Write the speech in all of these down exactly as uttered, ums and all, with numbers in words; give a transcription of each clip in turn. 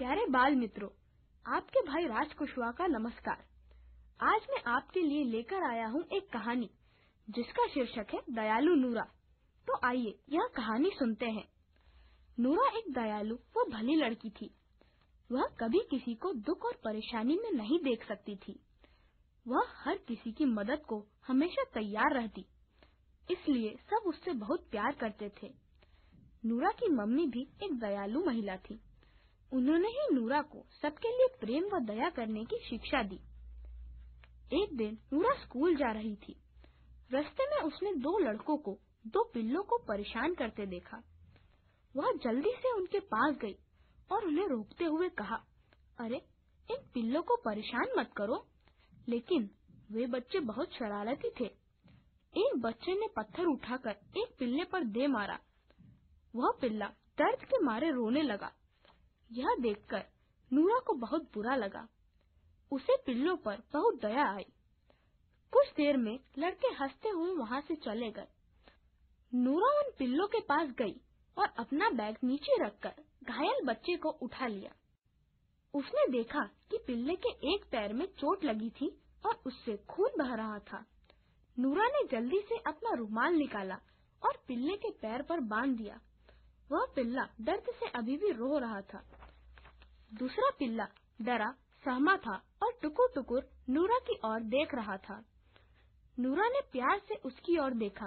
प्यारे बाल मित्रों, आपके भाई राज कुशवाहा का नमस्कार। आज मैं आपके लिए लेकर आया हूँ एक कहानी जिसका शीर्षक है दयालु नूरा। तो आइए यह कहानी सुनते हैं। नूरा एक दयालु व भली लड़की थी। वह कभी किसी को दुख और परेशानी में नहीं देख सकती थी। वह हर किसी की मदद को हमेशा तैयार रहती, इसलिए सब उससे बहुत प्यार करते थे। नूरा की मम्मी भी एक दयालु महिला थी। उन्होंने ही नूरा को सबके लिए प्रेम व दया करने की शिक्षा दी। एक दिन नूरा स्कूल जा रही थी। रास्ते में उसने दो लड़कों को दो पिल्लों को परेशान करते देखा। वह जल्दी से उनके पास गई और उन्हें रोकते हुए कहा, अरे इन पिल्लों को परेशान मत करो। लेकिन वे बच्चे बहुत शरारती थे। एक बच्चे ने पत्थर उठाकर एक पिल्ले पर दे मारा। वह पिल्ला दर्द के मारे रोने लगा। यह देखकर नूरा को बहुत बुरा लगा। उसे पिल्लों पर बहुत दया आई। कुछ देर में लड़के हंसते हुए वहाँ से चले गए। नूरा उन पिल्लों के पास गई और अपना बैग नीचे रखकर घायल बच्चे को उठा लिया। उसने देखा कि पिल्ले के एक पैर में चोट लगी थी और उससे खून बह रहा था। नूरा ने जल्दी से अपना रुमाल निकाला और पिल्ले के पैर पर बांध दिया। वह पिल्ला दर्द से अभी भी रो रहा था। दूसरा पिल्ला डरा सहमा था और टुकुर टुकुर नूरा की ओर देख रहा था। नूरा ने प्यार से उसकी ओर देखा।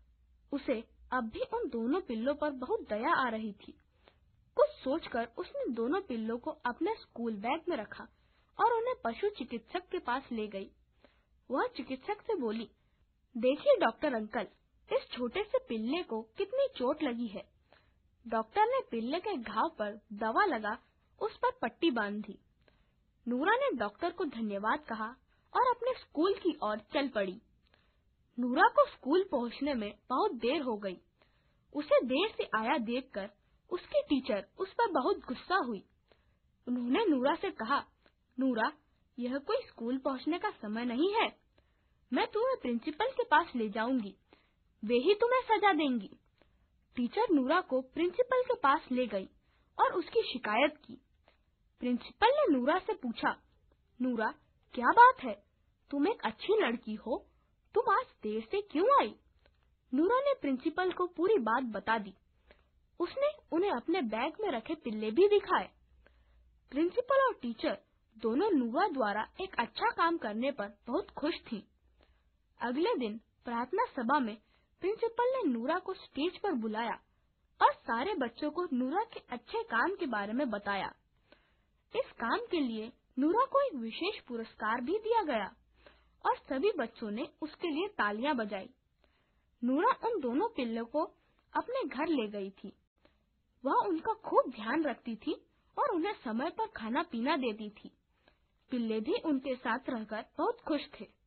उसे अब भी उन दोनों पिल्लों पर बहुत दया आ रही थी। कुछ सोचकर उसने दोनों पिल्लों को अपने स्कूल बैग में रखा और उन्हें पशु चिकित्सक के पास ले गई। वह चिकित्सक से बोली, देखिए डॉक्टर अंकल, इस छोटे से पिल्ले को कितनी चोट लगी है। डॉक्टर ने पिल्ले के घाव पर दवा लगा उस पर पट्टी बांध दी। नूरा ने डॉक्टर को धन्यवाद कहा और अपने स्कूल की ओर चल पड़ी। नूरा को स्कूल पहुंचने में बहुत देर हो गई। उसे देर से आया देखकर उसकी टीचर उस पर बहुत गुस्सा हुई। उन्होंने नूरा से कहा, नूरा, यह कोई स्कूल पहुंचने का समय नहीं है। मैं तुम्हें प्रिंसिपल के पास ले जाऊंगी, वे ही तुम्हें सजा देंगी। टीचर नूरा को प्रिंसिपल के पास ले गई और उसकी शिकायत की। प्रिंसिपल ने नूरा से पूछा, नूरा, क्या बात है? तुम एक अच्छी लड़की हो, तुम आज देर से क्यों आई? नूरा ने प्रिंसिपल को पूरी बात बता दी। उसने उन्हें अपने बैग में रखे पिल्ले भी दिखाए। प्रिंसिपल और टीचर दोनों नूरा द्वारा एक अच्छा काम करने पर बहुत खुश थी। अगले दिन प्रार्थना सभा में प्रिंसिपल ने नूरा को स्टेज पर बुलाया और सारे बच्चों को नूरा के अच्छे काम के बारे में बताया। इस काम के लिए नूरा को एक विशेष पुरस्कार भी दिया गया और सभी बच्चों ने उसके लिए तालियां बजाई। नूरा उन दोनों पिल्लों को अपने घर ले गई थी। वह उनका खूब ध्यान रखती थी और उन्हें समय पर खाना पीना देती थी। पिल्ले भी उनके साथ रहकर बहुत खुश थे।